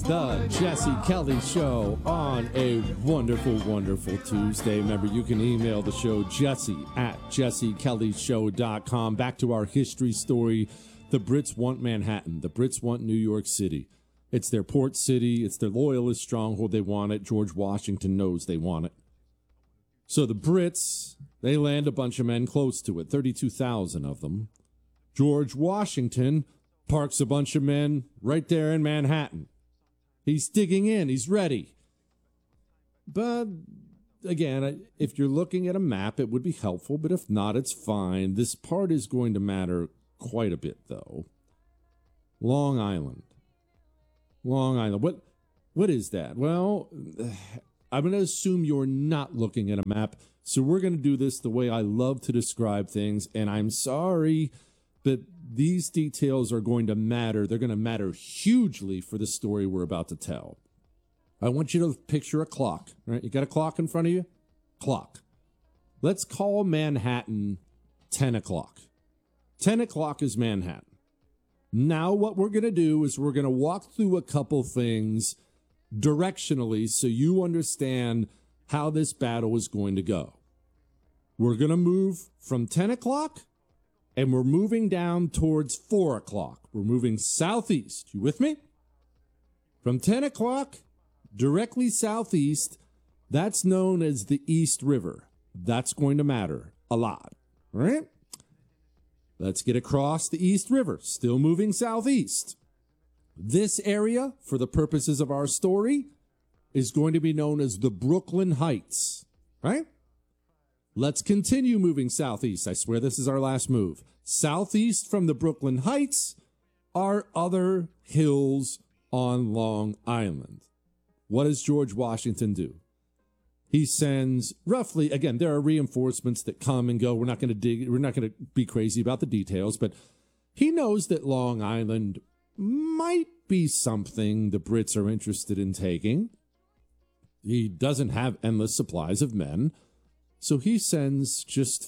the Jesse Kelly Show on a wonderful, wonderful Tuesday. Remember, you can email the show, jesse@jessekellyshow.com. Back to our history story. The Brits want Manhattan. The Brits want New York City. It's their port city. It's their loyalist stronghold. They want it. George Washington knows they want it. So the Brits, they land a bunch of men close to it, 32,000 of them. George Washington parks a bunch of men right there in Manhattan. He's digging in. He's ready. But again, if you're looking at a map, it would be helpful. But if not, it's fine. This part is going to matter quite a bit, though. Long Island. Long Island. What is that? Well, I'm going to assume you're not looking at a map. So we're going to do this the way I love to describe things. And I'm sorry, but these details are going to matter. They're going to matter hugely for the story we're about to tell. I want you to picture a clock, right? You got a clock in front of you? Clock. Let's call Manhattan 10 o'clock. 10 o'clock is Manhattan. Now what we're going to do is we're going to walk through a couple things directionally so you understand how this battle is going to go. We're going to move from 10 o'clock and we're moving down towards 4 o'clock. We're moving southeast. You with me? From 10 o'clock, directly southeast, that's known as the East River. That's going to matter a lot. All right? Let's get across the East River, still moving southeast. This area, for the purposes of our story, is going to be known as the Brooklyn Heights. Right? Let's continue moving southeast. I swear this is our last move. Southeast from the Brooklyn Heights are other hills on Long Island. What does George Washington do? He sends roughly, again, there are reinforcements that come and go. We're not going to be crazy about the details, but he knows that Long Island might be something the Brits are interested in taking. He doesn't have endless supplies of men. So he sends just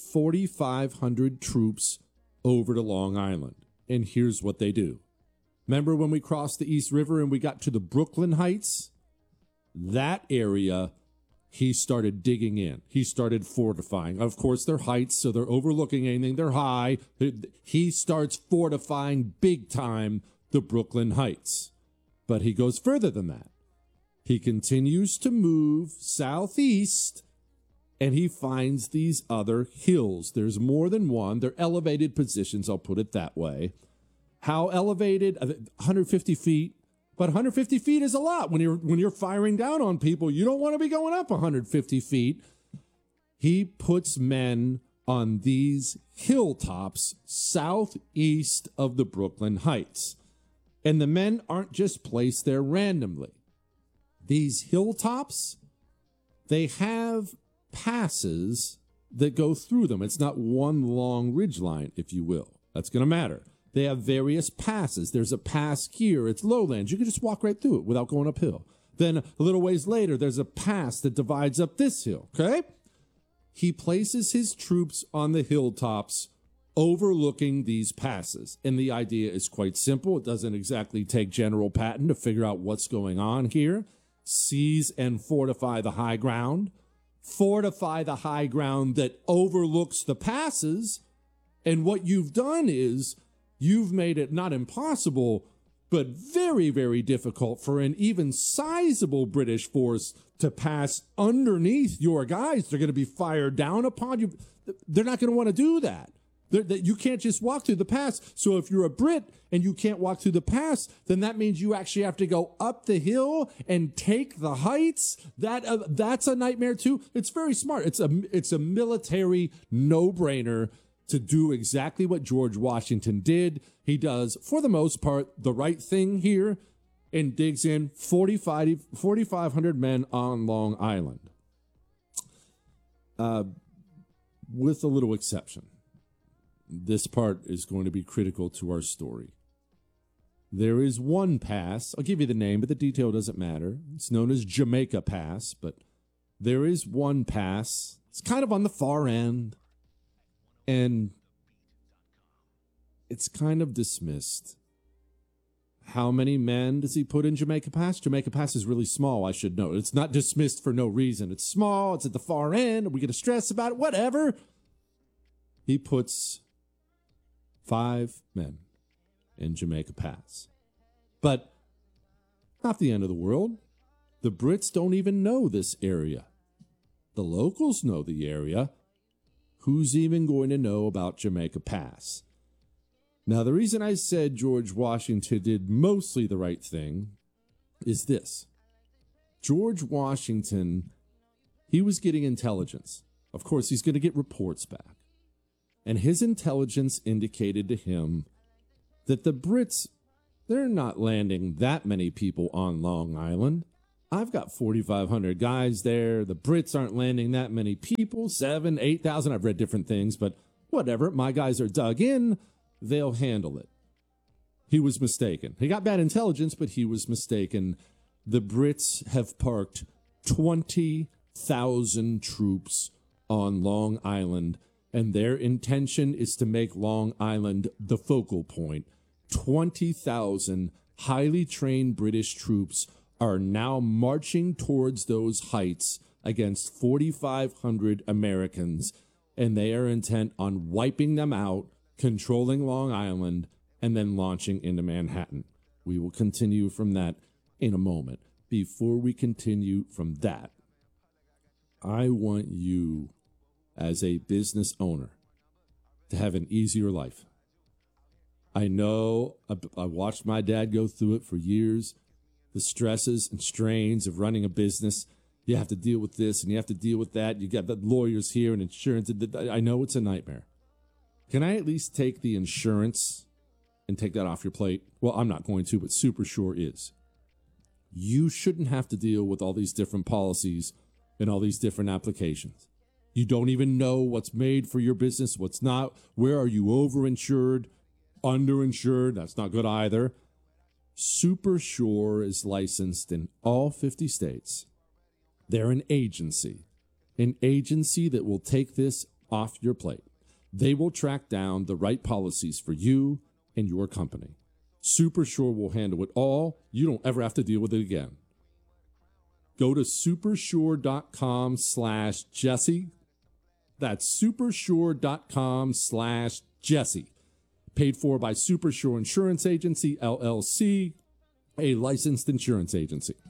4,500 troops over to Long Island. And here's what they do. Remember when we crossed the East River and we got to the Brooklyn Heights? That area, he started digging in. He started fortifying. Of course, they're heights, so they're overlooking anything. They're high. He starts fortifying big time the Brooklyn Heights. But he goes further than that. He continues to move southeast, and he finds these other hills. There's more than one. They're elevated positions, I'll put it that way. How elevated? 150 feet. But 150 feet is a lot. When you're firing down on people, you don't want to be going up 150 feet. He puts men on these hilltops southeast of the Brooklyn Heights. And the men aren't just placed there randomly. These hilltops, they have passes that go through them. It's not one long ridgeline, if you will. That's going to matter. They have various passes. There's a pass here. It's lowlands. You can just walk right through it without going uphill. Then a little ways later, there's a pass that divides up this hill, okay? He places his troops on the hilltops overlooking these passes. And the idea is quite simple. It doesn't exactly take General Patton to figure out what's going on here. Seize and fortify the high ground. Fortify the high ground that overlooks the passes. And what you've done is you've made it not impossible, but very, very difficult for an even sizable British force to pass underneath your guys. They're going to be fired down upon you. They're not going to want to do that. You can't just walk through the pass. So if you're a Brit and you can't walk through the pass, then that means you actually have to go up the hill and take the heights. That's a nightmare too. It's very smart. It's a military no-brainer to do exactly what George Washington did. He does, for the most part, the right thing here and digs in 4,500 men on Long Island. With a little exception. This part is going to be critical to our story. There is one pass. I'll give you the name, but the detail doesn't matter. It's known as Jamaica Pass, but there is one pass. It's kind of on the far end. And it's kind of dismissed. How many men does he put in Jamaica Pass? Jamaica Pass is really small, I should know. It's not dismissed for no reason. It's small. It's at the far end. Are we going to stress about it? Whatever. He puts 5 men in Jamaica Pass. But not the end of the world. The Brits don't even know this area. The locals know the area. Who's even going to know about Jamaica Pass? Now, the reason I said George Washington did mostly the right thing is this. George Washington, he was getting intelligence. Of course, he's going to get reports back. And his intelligence indicated to him that the Brits, they're not landing that many people on Long Island. I've got 4,500 guys there. The Brits aren't landing that many people, 7,000, 8,000. I've read different things, but whatever. My guys are dug in. They'll handle it. He was mistaken. He got bad intelligence, but he was mistaken. The Brits have parked 20,000 troops on Long Island, and their intention is to make Long Island the focal point. 20,000 highly trained British troops are now marching towards those heights against 4,500 Americans, and they are intent on wiping them out, controlling Long Island, and then launching into Manhattan. We will continue from that in a moment. Before we continue from that, I want you, as a business owner, to have an easier life. I know I watched my dad go through it for years. The stresses and strains of running a business. You have to deal with this and you have to deal with that. You got the lawyers here and insurance. I know it's a nightmare. Can I at least take the insurance and take that off your plate? Well, I'm not going to, but Super Sure is. You shouldn't have to deal with all these different policies and all these different applications. You don't even know what's made for your business, what's not. Where are you overinsured, underinsured? That's not good either. Super Sure is licensed in all 50 states. They're an agency that will take this off your plate. They will track down the right policies for you and your company. Super Sure will handle it all. You don't ever have to deal with it again. Go to supersure.com/Jesse. That's supersure.com/Jesse. Paid for by Super Sure Insurance Agency, LLC, a licensed insurance agency.